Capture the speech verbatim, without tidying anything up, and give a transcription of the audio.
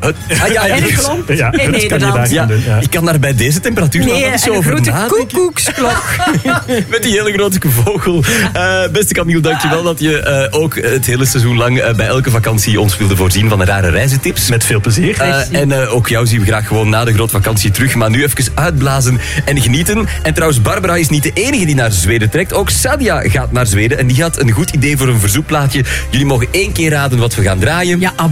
Het, ah, ja, ja, En het- Glomp Ja, in dat kan je daar Nederland. gaan ja, doen, ja. ik kan daar bij deze temperatuur nog Nee, wel eens en een over grote nadenken. koekoeksklok. Met die hele grote vogel. Uh, beste Camille, dankjewel dat je uh, ook het hele seizoen lang uh, bij elke vakantie ons wilde voorzien van de rare reizentips. Met veel plezier. Uh, en uh, ook jou zien we graag gewoon na de grote vakantie terug. Maar nu even uitblazen en genieten. En trouwens, Barbara is niet de enige die naar Zweden trekt. Ook Sadia gaat naar Zweden en die had een goed idee voor een verzoekplaatje. Jullie mogen één keer raden wat we gaan draaien. Ja,